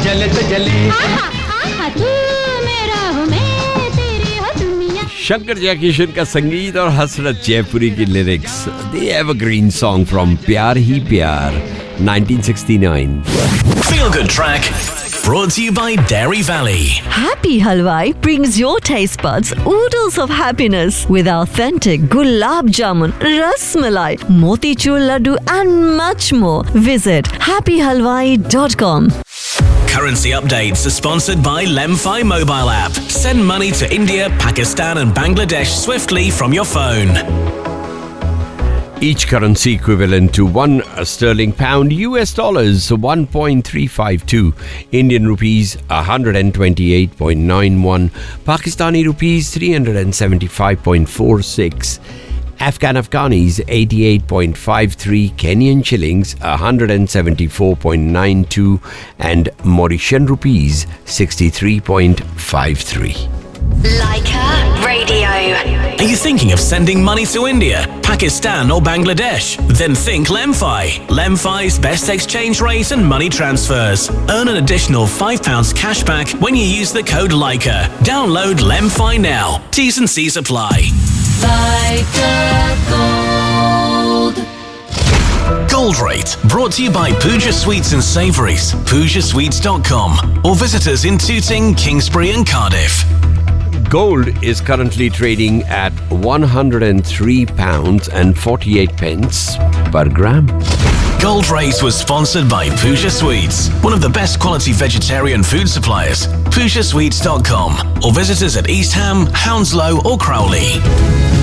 जले तो जले तू मेरा हो मैं तेरी हो दुनिया। शंकर जयकिशन का संगीत और हसरत जयपुरी की lyrics, the evergreen song from प्यार ही प्यार 1969. Feel Good Track brought to you by Dairy Valley. Happy Halwai brings your taste buds oodles of happiness with authentic gulab jamun, ras malai, motichur laddu and much more. Visit happyhalwai.com. Currency updates are sponsored by Lemfi mobile app. Send money to India, Pakistan and Bangladesh swiftly from your phone. Each currency equivalent to £1 sterling pound, US dollars 1.352, Indian rupees 128.91, Pakistani rupees 375.46, Afghan Afghanis 88.53, Kenyan shillings 174.92 and Mauritian rupees 63.53. Leica Radio. Are you thinking of sending money to India, Pakistan or Bangladesh? Then think Lemfi. Lemfi's best exchange rate and money transfers. Earn an additional £5 cashback when you use the code Leica. Download Lemfi now. T's and C's apply. Leica Gold. Gold Rate, brought to you by Pooja Sweets and Savouries, PoojaSweets.com, or visit us in Tooting, Kingsbury and Cardiff. Gold is currently trading at £103.48 per gram. Gold Rate was sponsored by Pooja Sweets, one of the best quality vegetarian food suppliers. PoojaSweets.com, or visit us at East Ham, Hounslow or Crowley.